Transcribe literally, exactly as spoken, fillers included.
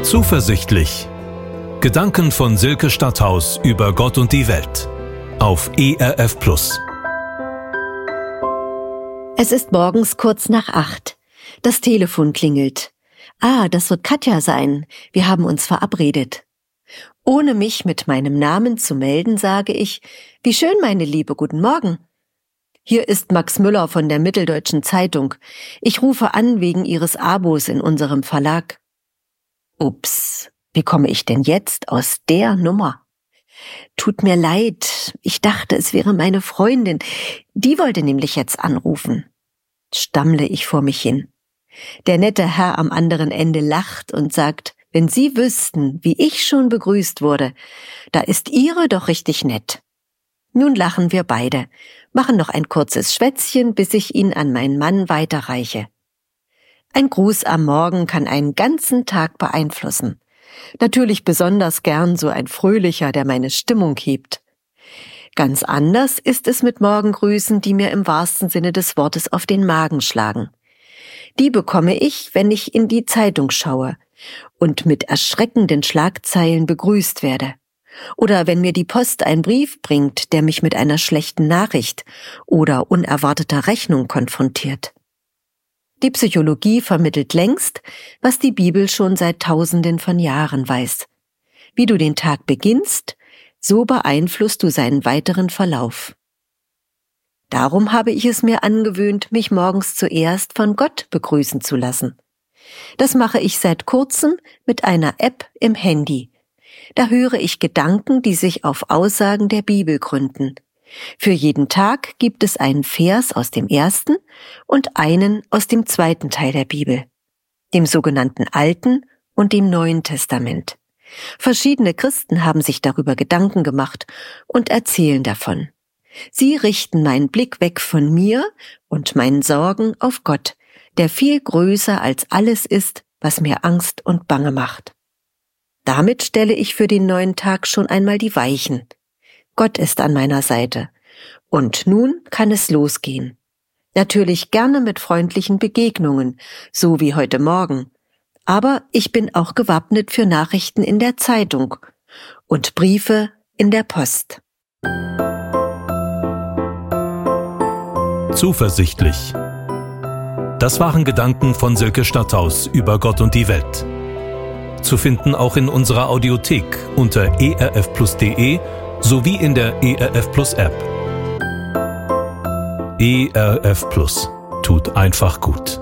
Zuversichtlich. Gedanken von Silke Stadthaus über Gott und die Welt. Auf E R F Plus. Es ist morgens kurz nach acht. Das Telefon klingelt. Ah, das wird Katja sein. Wir haben uns verabredet. Ohne mich mit meinem Namen zu melden, sage ich: Wie schön, meine Liebe, guten Morgen. Hier ist Max Müller von der Mitteldeutschen Zeitung. Ich rufe an wegen Ihres Abos in unserem Verlag. Ups, wie komme ich denn jetzt aus der Nummer? Tut mir leid, ich dachte, es wäre meine Freundin. Die wollte nämlich jetzt anrufen. Stammle ich vor mich hin. Der nette Herr am anderen Ende lacht und sagt: Wenn Sie wüssten, wie ich schon begrüßt wurde, da ist Ihre doch richtig nett. Nun lachen wir beide, machen noch ein kurzes Schwätzchen, bis ich ihn an meinen Mann weiterreiche. Ein Gruß am Morgen kann einen ganzen Tag beeinflussen. Natürlich besonders gern so ein fröhlicher, der meine Stimmung hebt. Ganz anders ist es mit Morgengrüßen, die mir im wahrsten Sinne des Wortes auf den Magen schlagen. Die bekomme ich, wenn ich in die Zeitung schaue und mit erschreckenden Schlagzeilen begrüßt werde. Oder wenn mir die Post einen Brief bringt, der mich mit einer schlechten Nachricht oder unerwarteter Rechnung konfrontiert. Die Psychologie vermittelt längst, was die Bibel schon seit Tausenden von Jahren weiß. Wie du den Tag beginnst, so beeinflusst du seinen weiteren Verlauf. Darum habe ich es mir angewöhnt, mich morgens zuerst von Gott begrüßen zu lassen. Das mache ich seit kurzem mit einer App im Handy. Da höre ich Gedanken, die sich auf Aussagen der Bibel gründen. Für jeden Tag gibt es einen Vers aus dem ersten und einen aus dem zweiten Teil der Bibel, dem sogenannten Alten und dem Neuen Testament. Verschiedene Christen haben sich darüber Gedanken gemacht und erzählen davon. Sie richten meinen Blick weg von mir und meinen Sorgen auf Gott, der viel größer als alles ist, was mir Angst und Bange macht. Damit stelle ich für den neuen Tag schon einmal die Weichen. Gott ist an meiner Seite. Und nun kann es losgehen. Natürlich gerne mit freundlichen Begegnungen, so wie heute Morgen. Aber ich bin auch gewappnet für Nachrichten in der Zeitung und Briefe in der Post. Zuversichtlich. Das waren Gedanken von Silke Stadthaus über Gott und die Welt. Zu finden auch in unserer Audiothek unter e r f plus punkt d e sowie in der E R F Plus App. E R F Plus tut einfach gut.